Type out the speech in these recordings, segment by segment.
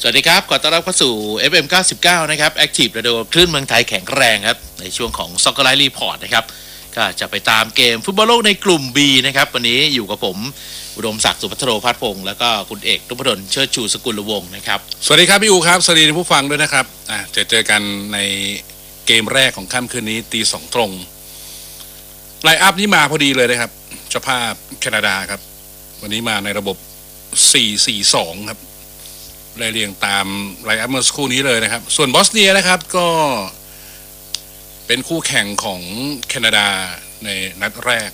วัสดีครับขอต้อนรับเข้าสู่ FM 99นะครับ Active Radio คลื่นเมืองไทยแข็งแรงครับในช่วงของ Soccer Live Report นะครับก็จะไปตามเกมฟุตบอลโลกในกลุ่ม B นะครับวันนี้อยู่กับผมอุดมศักดิ์สุภัทโรภัทรพงศ์แล้วก็คุณเอกนพดลเชิดชูสกุลวงศ์นะครับสวัสดีครับพี่อูครับสวัสดีผู้ฟังด้วยนะครับเจอกันในเกมแรกของค่ำคืนนี้ตีสองตรงไลน์อัพนี้มาพอดีเลยนะครับเจ้าภาพแคนาดาครับวันนี้มาในระบบ 4-4-2 ครับไล่เรียงตามไลน์อัพเมื่อสักครู่นี้เลยนะครับส่วนบอสเนียนะครับก็เป็นคู่แข่งของแคนาดาในนัดแรก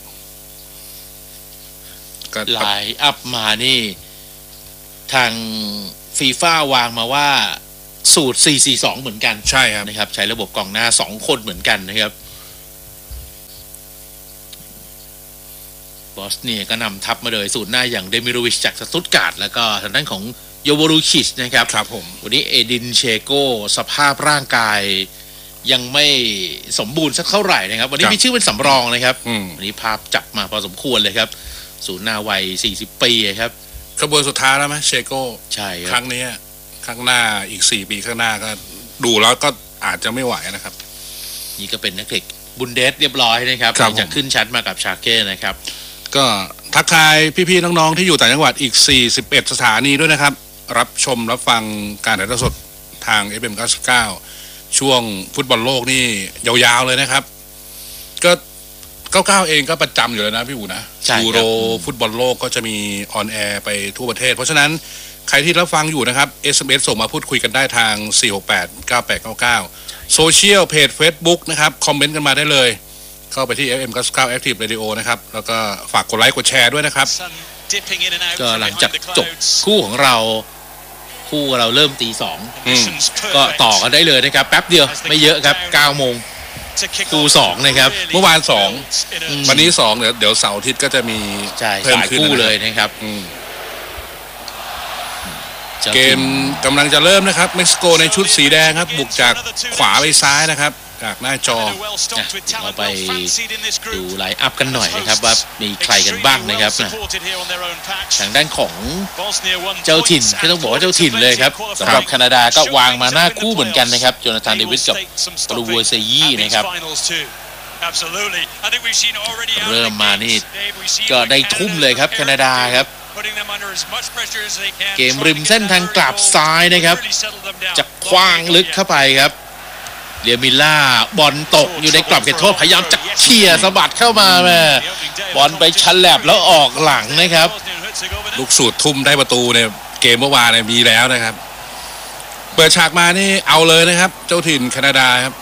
ไลน์อัพมานี่ทางฟีฟ่าวางมาว่าสูตร 4-4-2 เหมือนกันใช่ครับนะครับใช้ระบบกองหน้า2คนเหมือนกันนะครับบอสเนียก็นำทัพมาเลยสูตรหน้าอย่างเดมิโรวิชจากสตุตการ์ดแล้วก็ทางด้านของโยวอรูชิชนะครับครับผมวันนี้เอดินเชโกสภาพร่างกายยังไม่สมบูรณ์สักเท่าไหร่นะครับวันนี้มีชื่อเป็นสำรองนะครับวันนี้ภาพจับมาพอสมควรเลยครับศูนย์หน้าวัย40 ปีครับขบวนสุดท้ายแล้วไหมเชโกใช่ครั้งนี้ข้างหน้าอีก4 ปีข้างหน้าก็ดูแล้วก็อาจจะไม่ไหวนะครับนี่ก็เป็นนักเตะบุนเดสเรียบร้อยนะครับจะขึ้นชั้นมากับชาเก้นะครับก็ทักทายพี่ๆน้องๆที่อยู่ต่างจังหวัดอีก41สถานีด้วยนะครับรับชมรับฟังการถ่ายทอดสดทาง FM 99ช่วงฟุตบอลโลกนี่ยาวๆเลยนะครับก็99เองก็ประจำอยู่แล้วนะพี่อู๋นะยูโรฟุตบอลโลกก็จะมีออนแอร์ไปทั่วประเทศเพราะฉะนั้นใครที่รับฟังอยู่นะครับ SMS ส่งมาพูดคุยกันได้ทาง4689899โซเชียลเพจ Facebook นะครับคอมเมนต์กันมาได้เลยเข้าไปที่ FM 99 Active Radio นะครับแล้วก็ฝากกดไลค์กดแชร์ด้วยนะครับก็หลังจากจบคู่ของเราเริ่มตี 2ก็ต่อกันได้เลยนะครับแป๊บเดียวไม่เยอะครับ 9 โมงคู่2นะครับเมื่อวาน2วันนี้2เดี๋ยวเสาร์อาทิตย์ก็จะมีเพิ่มขึ้นเลยนะครับเกมกำลังจะเริ่มนะครับเม็กซิโกในชุดสีแดงครับบุกจากขวาไปซ้ายนะครับจากหน้าจอเราไปดูไลน์อัพกันหน่อยนะครับว่ามีใครกันบ้างนะครับทางด้านของเจ้าถิ่นที่ต้องบอกว่าเจ้าถิ่นเลยครับสำหรับแคนาดาก็วางมาหน้าคู่เหมือนกันนะครับโจนาธานเดวิสกับปรูวัวเซยี่นะครับเริ่มมานี่ก็ได้ทุ่มเลยครับแคนาดาครับเกมริมเส้นทางกลับซ้ายนะครับจะคว้างลึกเข้าไปครับเรียมิล่าบอลตกอยู่ในกรอบเขตโทษพยายามจะเขี่ยสะบัดเข้ามาแม่บอลไปชันแลบแล้วออกหลังนะครับลูกสูตรทุ่มได้ประตูในเกมเมื่อวานมีแล้วนะครับเปิดฉากมานี่เอาเลยนะครับเจ้าถิ่นแคนาดาครับ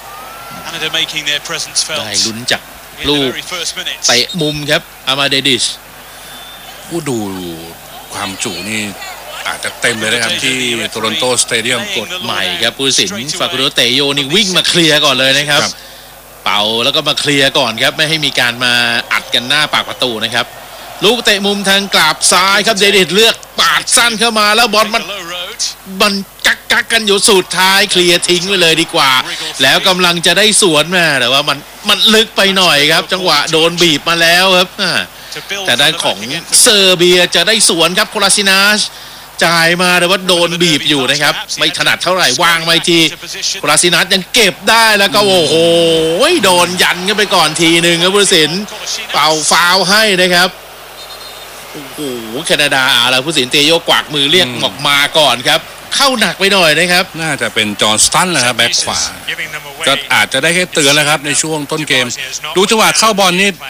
ได้ลุ้นจากลูกเตะมุมครับอามาเดดิชผู้ดูความจุนี่อาจจะเต็มเลยนะครับที่โตรอนโตสเตเดียมกดใหม่ครับผู้ตัดสินฟาคุโรเตโยนี่วิ่งมาเคลียร์ก่อนเลยนะครับเป่าแล้วก็มาเคลียร์ก่อนครับไม่ให้มีการมาอัดกันหน้าปากประตูนะครับลูกเตะมุมทางกลับซ้ายครับเดดิดเลือกปาดสั้นเข้ามาแล้วบอลมันกักกันอยู่สุดท้ายเคลียร์ทิ้งไปเลยดีกว่าแล้วกำลังจะได้สวนมาแต่ว่ามันลึกไปหน่อยครับจังหวะโดนบีบมาแล้วครับแต่ด้านของเซอร์เบียจะได้สวนครับโคลาซินาชจ่ายมาแต่ว่าโดนบีบอยู่นะครับไม่ถนัดเท่าไหร่วางไปทีโคลาซินัสยังเก็บได้แล้วก็โอ้โหโดนยันกันไปก่อนทีนึงครับผู้ตัดสินเป่าฟาวล์ให้นะครับโอ้โหแคนาดาแล้วผู้ตัดสินเตโยกวากมือเรียกออกมาก่อนครับเข้าหนักไปหน่อยนะครับน่าจะเป็นจอห์นสตันแหละครับแบ็คขวาก็อาจจะได้แค่เตือนแล้วครับในช่วงต้นเกมดูจังหวะเข้าบอลนี่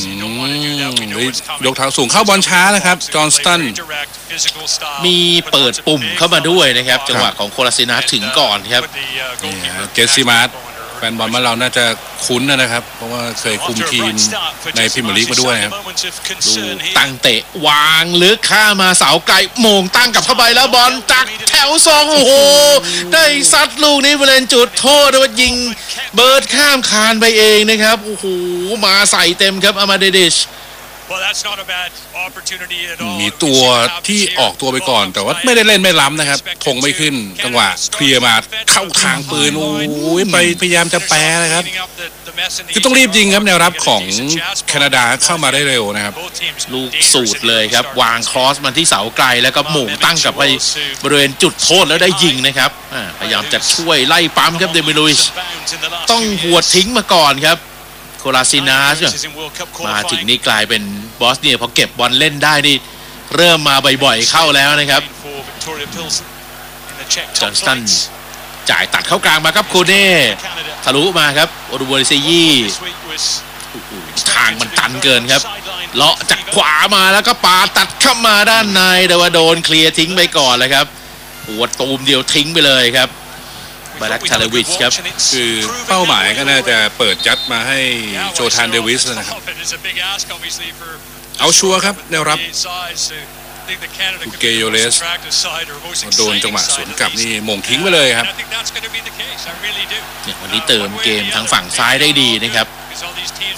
ยกเท้าสูงเข้าบอลช้านะครับจอห์นสตันมีเปิดปุ่มเข้ามาด้วยนะครับจังหวะของโคลาซินัสถึงก่อนครับเจสซี่มาร์แฟนบอลมาเราน่าจะคุ้นนะครับเพราะว่าเคยคุมทีมในพรีเมียร์ลีกมาด้วยครับดูตั้งเตะวางลึกข้ามาเสาไกลโมงตั้งกลับเข้าไปแล้วบอลจากแถวซองโอ้โหได้ซัดลูกนี้บริเวณจุดโทษด้วยยิงเบิร์ดข้ามคานไปเองนะครับโอ้โหมาใส่เต็มครับอามาเดดิชมีตัวที่ออกตัวไปก่อนแต่ว่าไม่ได้เล่นไม่ล้ำนะครับคงไม่ขึ้นจังหวะเคลียร์มาเข้าทางปืนโอ้ยไปพยายามจะแปรนะครับคือต้องรีบยิงครับแนวรับของแคนาดาเข้ามาได้เร็วนะครับลูกสูตรเลยครับวางครอสมันที่เสาไกลแล้วก็หม่งตั้งกลับไปบริเวณจุดโทษแล้วได้ยิงนะครับพยายามจะช่วยไล่ปั๊มครับเดมิลุยส์ต้องหัวทิ้งมาก่อนครับโคลาซินาสมาถึงนี่กลายเป็นบอสเนียพอเก็บบอลเล่นได้นี่เริ่มมาบ่อยๆเข้าแล้วนะครับจอห์นสตันจ่ายตัดเข้ากลางมาครับโคเน่ทะลุมาครับโอรูบริซียี่ทางมันตันเกินครับเลาะจากขวามาแล้วก็ปาตัดเข้ามาด้านในแต่ว่าโดนเคลียร์ทิ้งไปก่อนเลยครับหัวตูมเดียวทิ้งไปเลยครับบารักทาเลวิชครับคือเป้าหมายก็น่าจะเปิดยัดมาให้โจธานเดวิสนะครับเอาชัวร์ครับแนวรับคูเกโยเลสโดนจังหวะสวนกลับนี่มงทิ้งไปเลยครับวันนี้เติมเกมทางฝั่งซ้ายได้ดีนะครับ